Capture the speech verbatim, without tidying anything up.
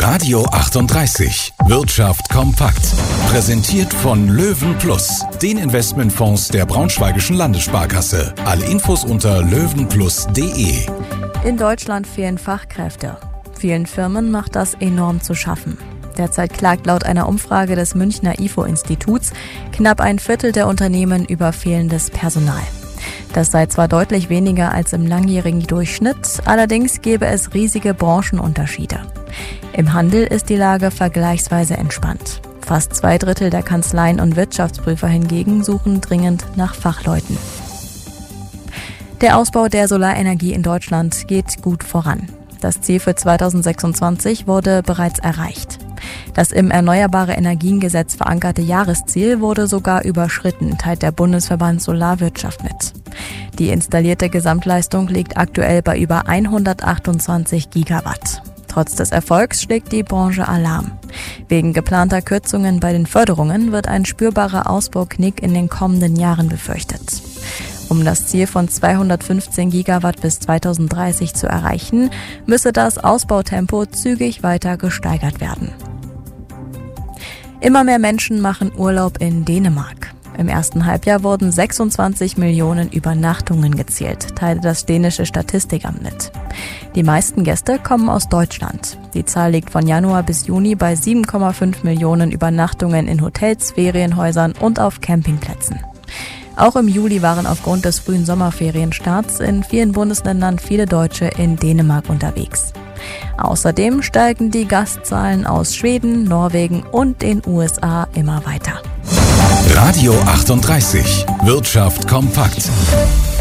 Radio achtunddreißig. Wirtschaft kompakt. Präsentiert von Löwen Plus, den Investmentfonds der Braunschweigischen Landessparkasse. Alle Infos unter löwenplus punkt de. In Deutschland fehlen Fachkräfte. Vielen Firmen macht das enorm zu schaffen. Derzeit klagt laut einer Umfrage des Münchner I F O-Instituts knapp ein Viertel der Unternehmen über fehlendes Personal. Das sei zwar deutlich weniger als im langjährigen Durchschnitt, allerdings gäbe es riesige Branchenunterschiede. Im Handel ist die Lage vergleichsweise entspannt. Fast zwei Drittel der Kanzleien und Wirtschaftsprüfer hingegen suchen dringend nach Fachleuten. Der Ausbau der Solarenergie in Deutschland geht gut voran. Das Ziel für zweitausendsechsundzwanzig wurde bereits erreicht. Das im Erneuerbare-Energien-Gesetz verankerte Jahresziel wurde sogar überschritten, teilt der Bundesverband Solarwirtschaft mit. Die installierte Gesamtleistung liegt aktuell bei über hundertachtundzwanzig Gigawatt. Trotz des Erfolgs schlägt die Branche Alarm. Wegen geplanter Kürzungen bei den Förderungen wird ein spürbarer Ausbauknick in den kommenden Jahren befürchtet. Um das Ziel von zweihundertfünfzehn Gigawatt bis zweitausenddreißig zu erreichen, müsse das Ausbautempo zügig weiter gesteigert werden. Immer mehr Menschen machen Urlaub in Dänemark. Im ersten Halbjahr wurden sechsundzwanzig Millionen Übernachtungen gezählt, teilte das dänische Statistikamt mit. Die meisten Gäste kommen aus Deutschland. Die Zahl liegt von Januar bis Juni bei sieben Komma fünf Millionen Übernachtungen in Hotels, Ferienhäusern und auf Campingplätzen. Auch im Juli waren aufgrund des frühen Sommerferienstarts in vielen Bundesländern viele Deutsche in Dänemark unterwegs. Außerdem steigen die Gastzahlen aus Schweden, Norwegen und den U S A immer weiter. Radio achtunddreißig. Wirtschaft kompakt.